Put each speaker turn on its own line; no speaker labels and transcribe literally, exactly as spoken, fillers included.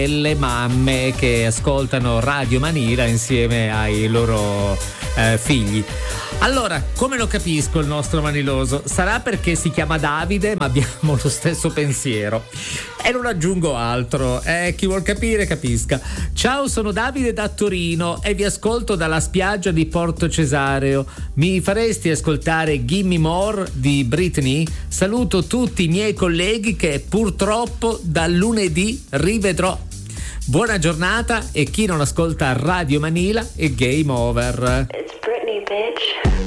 delle mamme che ascoltano Radio Manila insieme ai loro eh, figli. Allora, come lo capisco il nostro maniloso? Sarà perché si chiama Davide, ma abbiamo lo stesso pensiero. E non aggiungo altro, eh, chi vuol capire capisca. Ciao, sono Davide da Torino e vi ascolto dalla spiaggia di Porto Cesareo. Mi faresti ascoltare Gimme More di Britney? Saluto tutti i miei colleghi che purtroppo dal lunedì rivedrò. Buona giornata, e chi non ascolta Radio Manila è game over.
It's Britney, bitch.